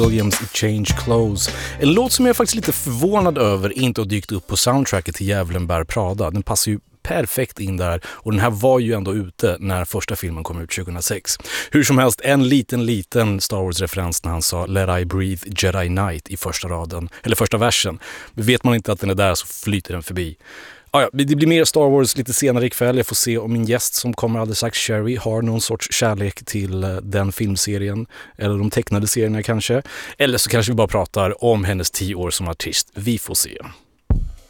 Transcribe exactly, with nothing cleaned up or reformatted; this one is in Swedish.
Williams Change Clothes. En låt som jag är faktiskt lite förvånad över inte har dykt upp på soundtracket till Djävulen bär Prada. Den passar ju perfekt in där och den här var ju ändå ute när första filmen kom ut tjugohundrasex. Hur som helst, en liten liten Star Wars-referens när han sa Let I breathe Jedi Knight i första raden, eller första versen. Vet man inte att den är där så flyter den förbi. Ah, ja, det blir mer Star Wars lite senare ikväll. Jag får se om min gäst som kommer alldeles strax, Sherry, har någon sorts kärlek till den filmserien eller de tecknade serierna kanske. Eller så kanske vi bara pratar om hennes tio år som artist. Vi får se.